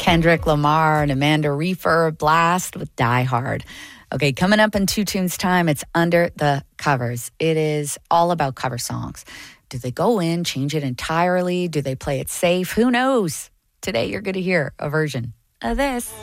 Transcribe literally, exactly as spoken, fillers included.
Kendrick Lamar and Amanda Reifer, Blast with Die Hard. Okay, coming up in Two Tunes time, it's Under the Covers. It is all about cover songs. Do they go in, change it entirely? Do they play it safe? Who knows? Today you're going to hear a version of this.